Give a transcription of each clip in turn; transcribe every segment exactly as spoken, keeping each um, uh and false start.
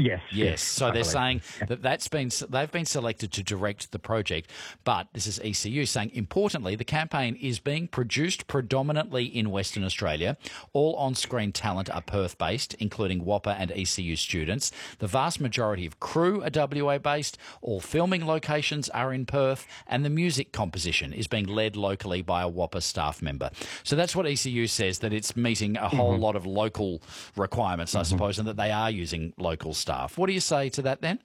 Yes. Yes. So I they're believe. saying that that's been they've been selected to direct the project, but this is E C U saying importantly the campaign is being produced predominantly in Western Australia. All on-screen talent are Perth-based, including Whopper and E C U students. The vast majority of crew are W A-based. All filming locations are in Perth, and the music composition is being led locally by a Whopper staff member. So that's what E C U says, that it's meeting a whole Mm-hmm. lot of local requirements, I Mm-hmm. suppose, and that they are using local staff. What do you say to that then?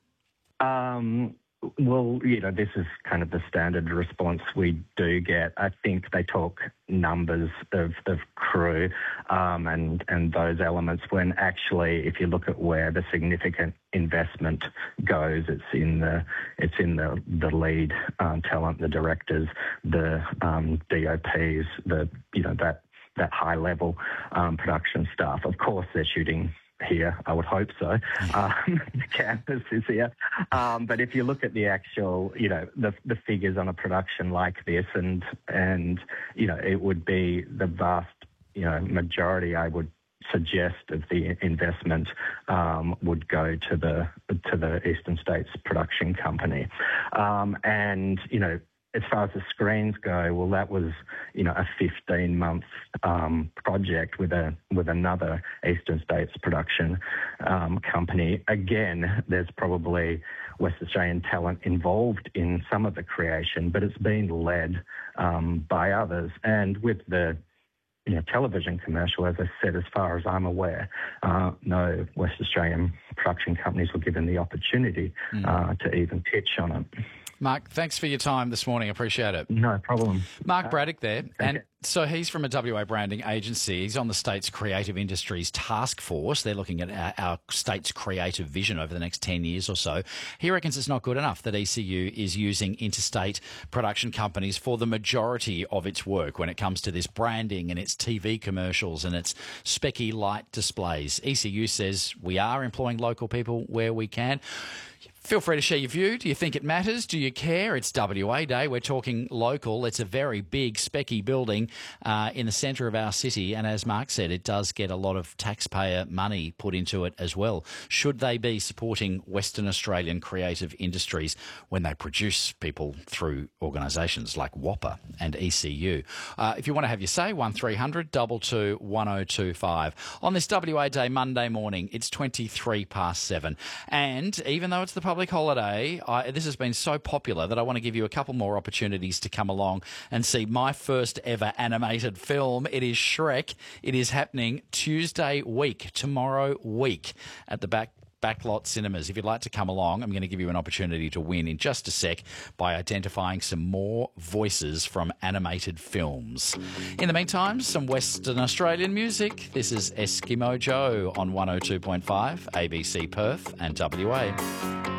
Um, well, you know, this is kind of the standard response we do get. I think they talk numbers of, of crew um, and and those elements when actually, if you look at where the significant investment goes, it's in the it's in the the lead um, talent, the directors, the um, D O Ps, the you know that that high level um, production staff. Of course, they're shooting here, I would hope so. Um, the campus is here. Um, but if you look at the actual, you know, the the figures on a production like this, and, and you know, it would be the vast, you know, majority, I would suggest, of the investment um, would go to the to the Eastern States Production Company. Um, and, you know, as far as the screens go, well, that was, you know, a fifteen-month um, project with a with another Eastern States production um, company. Again, there's probably West Australian talent involved in some of the creation, but it's been led um, by others. And with the you know, television commercial, as I said, as far as I'm aware, uh, no West Australian production companies were given the opportunity mm. uh, to even pitch on it. Mark, thanks for your time this morning. I appreciate it. No problem. Mark Braddock there. Uh, and okay. So he's from a W A branding agency. He's on the state's creative industries task force. They're looking at our, our state's creative vision over the next ten years or so. He reckons it's not good enough that E C U is using interstate production companies for the majority of its work when it comes to this branding and its T V commercials and its specky light displays. E C U says we are employing local people where we can. Feel free to share your view. Do you think it matters? Do you care? It's W A Day. We're talking local. It's a very big, specky building uh, in the centre of our city. And as Mark said, it does get a lot of taxpayer money put into it as well. Should they be supporting Western Australian creative industries when they produce people through organisations like Whopper and E C U? Uh, if you want to have your say, one three hundred two two one oh two five. On this W A Day Monday morning, it's twenty-three past seven. And even though it's the public holiday, I, this has been so popular that I want to give you a couple more opportunities to come along and see my first ever animated film. It is Shrek. It is happening Tuesday week, tomorrow week, at the back Backlot Cinemas. If you'd like to come along, I'm going to give you an opportunity to win in just a sec by identifying some more voices from animated films. In the meantime, some Western Australian music. This is Eskimo Joe on one oh two point five, A B C Perth and W A.